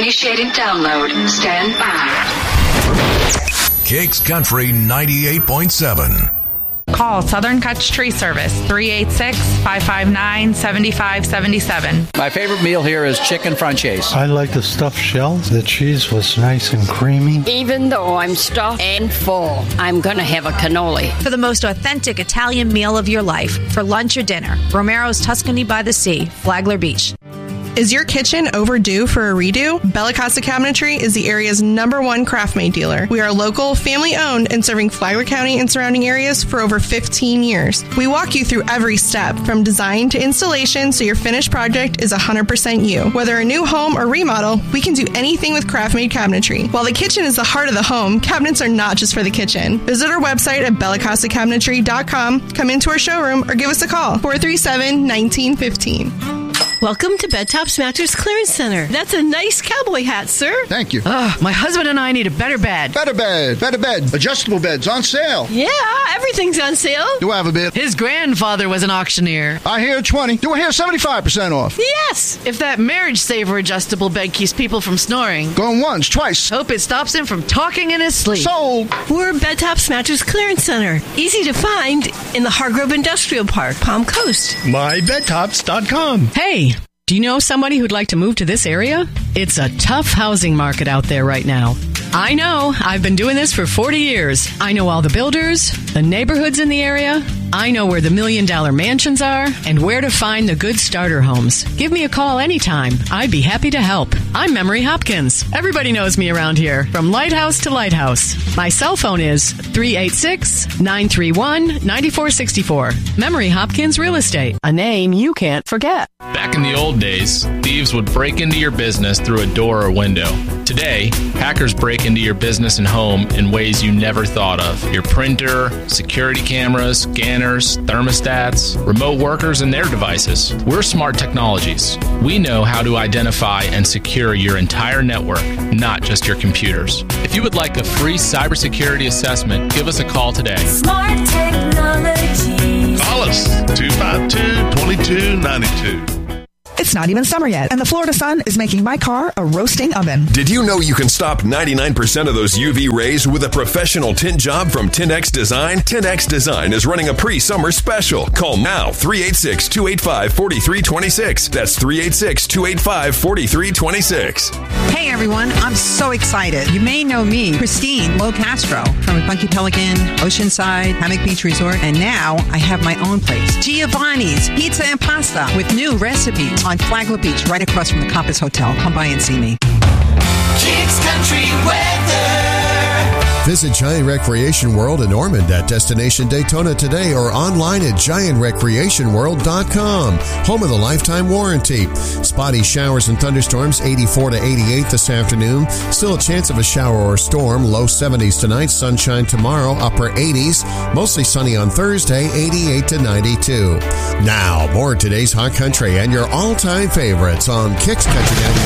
Initiating download. Stand by. Kicks Country 98.7. Call Southern Cuts Tree Service, 386-559-7577. My favorite meal here is chicken franchise. I like the stuffed shells. The cheese was nice and creamy. Even though I'm stuffed and full, I'm going to have a cannoli. For the most authentic Italian meal of your life, for lunch or dinner, Romero's Tuscany by the Sea, Flagler Beach. Is your kitchen overdue for a redo? Bella Costa Cabinetry is the area's #1 craft-made dealer. We are local, family-owned, and serving Flagler County and surrounding areas for over 15 years. We walk you through every step, from design to installation, so your finished project is 100% you. Whether a new home or remodel, we can do anything with craft-made cabinetry. While the kitchen is the heart of the home, cabinets are not just for the kitchen. Visit our website at bellacostacabinetry.com, come into our showroom, or give us a call, 437-1915. Welcome to Bed Tops Mattress Clearance Center. That's a nice cowboy hat, sir. Thank you. My husband and I need a better bed. Better bed. Adjustable beds on sale. Yeah, everything's on sale. Do I have a bid? His grandfather was an auctioneer. I hear 20. Do I hear 75% off? Yes. If that Marriage Saver adjustable bed keeps people from snoring. Going once, twice. Hope it stops him from talking in his sleep. Sold. We're Bed Tops Mattress Clearance Center. Easy to find in the Hargrove Industrial Park, Palm Coast. MyBedTops.com. Hey. Do you know somebody who'd like to move to this area? It's a tough housing market out there right now. I know. I've been doing this for 40 years. I know all the builders, the neighborhoods in the area. I know where the $1 million mansions are and where to find the good starter homes. Give me a call anytime. I'd be happy to help. I'm Memory Hopkins. Everybody knows me around here, from lighthouse to lighthouse. My cell phone is 386-931-9464. Memory Hopkins Real Estate, a name you can't forget. Back in the old days, thieves would break into your business through a door or window. Today, hackers break into your business and home in ways you never thought of. Your printer, security cameras, scanners, thermostats, remote workers, and their devices. We're Smart Technologies. We know how to identify and secure your entire network, not just your computers. If you would like a free cybersecurity assessment, give us a call today. Smart Technologies. Call us 252-2292. It's not even summer yet, and the Florida sun is making my car a roasting oven. Did you know you can stop 99% of those UV rays with a professional tint job from Tint-X Design? Tint-X Design is running a pre-summer special. Call now, 386-285-4326. That's 386-285-4326. Hey everyone, I'm so excited. You may know me, Christine Locastro, from Funky Pelican, Oceanside, Hammock Beach Resort, and now I have my own place, Giovanni's Pizza and Pasta, with new recipes on Flagler Beach, right across from the Compass Hotel. Come by and see me. Kicks Country Weather. Visit Giant Recreation World in Ormond at Destination Daytona today or online at GiantRecreationWorld.com. Home of the lifetime warranty. Spotty showers and thunderstorms, 84 to 88 this afternoon. Still a chance of a shower or storm, low 70s tonight, sunshine tomorrow, upper 80s. Mostly sunny on Thursday, 88 to 92. Now, more of today's Hot Country and your all-time favorites on Kicks Country 98.